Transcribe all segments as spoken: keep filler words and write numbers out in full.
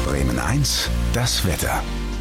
Bremen eins, das Wetter.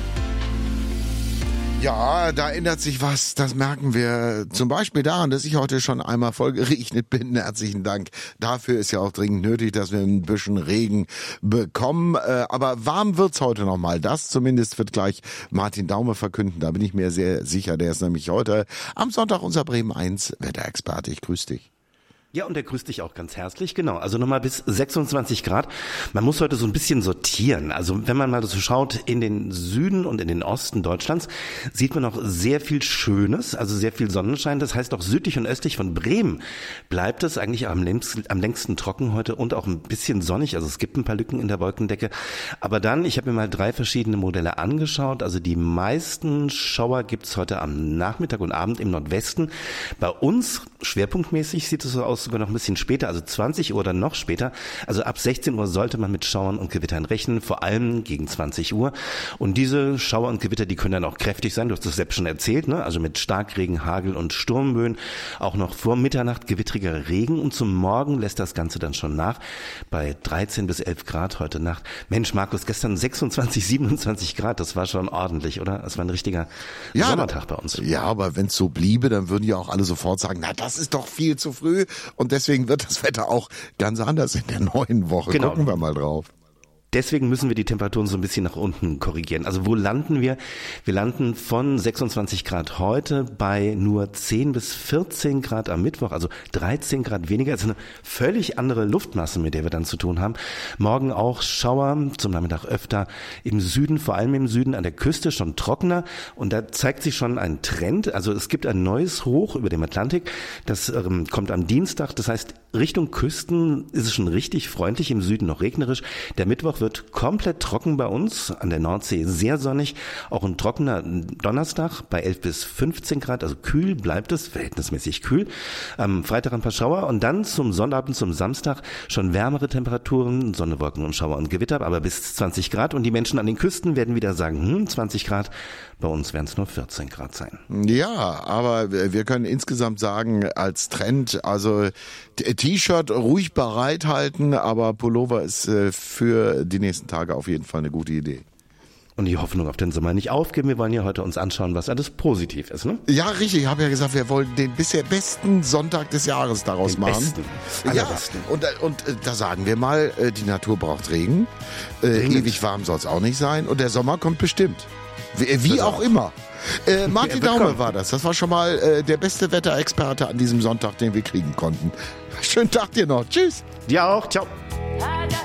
Ja, da ändert sich was, das merken wir zum Beispiel daran, dass ich heute schon einmal voll geregnet bin. Herzlichen Dank. Dafür ist ja auch dringend nötig, dass wir ein bisschen Regen bekommen. Aber warm wird's heute nochmal. Das zumindest wird gleich Martin Daume verkünden. Da bin ich mir sehr sicher. Der ist nämlich heute am Sonntag unser Bremen eins Wetterexperte. Ich grüße dich. Ja, und der grüßt dich auch ganz herzlich, genau. Also nochmal bis sechsundzwanzig Grad. Man muss heute so ein bisschen sortieren. Also wenn man mal so schaut in den Süden und in den Osten Deutschlands, sieht man noch sehr viel Schönes, also sehr viel Sonnenschein. Das heißt, auch südlich und östlich von Bremen bleibt es eigentlich am längsten, am längsten trocken heute und auch ein bisschen sonnig. Also es gibt ein paar Lücken in der Wolkendecke. Aber dann, ich habe mir mal drei verschiedene Modelle angeschaut. Also die meisten Schauer gibt's heute am Nachmittag und Abend im Nordwesten. Bei uns, schwerpunktmäßig, sieht es so aus, sogar noch ein bisschen später, also zwanzig Uhr oder noch später. Also ab sechzehn Uhr sollte man mit Schauern und Gewittern rechnen, vor allem gegen zwanzig Uhr. Und diese Schauer und Gewitter, die können dann auch kräftig sein, du hast das selbst schon erzählt, ne? Also mit Starkregen, Hagel und Sturmböen. Auch noch vor Mitternacht gewittriger Regen und zum Morgen lässt das Ganze dann schon nach bei dreizehn bis elf Grad heute Nacht. Mensch, Markus, gestern sechsundzwanzig, siebenundzwanzig Grad, das war schon ordentlich, oder? Das war ein richtiger ja, Sommertag bei uns. Ja, aber wenn es so bliebe, dann würden ja auch alle sofort sagen, na, das ist doch viel zu früh. Und deswegen wird das Wetter auch ganz anders in der neuen Woche. Genau. Gucken wir mal drauf. Deswegen müssen wir die Temperaturen so ein bisschen nach unten korrigieren. Also wo landen wir? Wir landen von sechsundzwanzig Grad heute bei nur zehn bis vierzehn Grad am Mittwoch, also dreizehn Grad weniger. Also eine völlig andere Luftmasse, mit der wir dann zu tun haben. Morgen auch Schauer, zum Nachmittag öfter im Süden, vor allem im Süden an der Küste schon trockener. Und da zeigt sich schon ein Trend. Also es gibt ein neues Hoch über dem Atlantik. Das ähm, kommt am Dienstag. Das heißt, Richtung Küsten ist es schon richtig freundlich, im Süden noch regnerisch. Der Mittwoch wird komplett trocken bei uns, an der Nordsee sehr sonnig, auch ein trockener Donnerstag bei elf bis fünfzehn Grad, also kühl bleibt es, verhältnismäßig kühl. Am Freitag ein paar Schauer und dann zum Sonnabend, zum Samstag schon wärmere Temperaturen, Sonne, Wolken und Schauer und Gewitter, aber bis zwanzig Grad und die Menschen an den Küsten werden wieder sagen, hm, zwanzig Grad, bei uns werden es nur vierzehn Grad sein. Ja, aber wir können insgesamt sagen, als Trend, also T-Shirt ruhig bereithalten, aber Pullover ist für die nächsten Tage auf jeden Fall eine gute Idee. Und die Hoffnung auf den Sommer nicht aufgeben. Wir wollen ja heute uns anschauen, was alles positiv ist, ne? Ja, richtig. Ich habe ja gesagt, wir wollen den bisher besten Sonntag des Jahres daraus den machen. Besten. Ja, und, und da sagen wir mal, die Natur braucht Regen. Äh, ewig warm soll es auch nicht sein. Und der Sommer kommt bestimmt. Wie, wie auch immer. Äh, Martin Daume war das. Das war schon mal äh, der beste Wetterexperte an diesem Sonntag, den wir kriegen konnten. Schönen Tag dir noch. Tschüss. Dir auch. Ciao.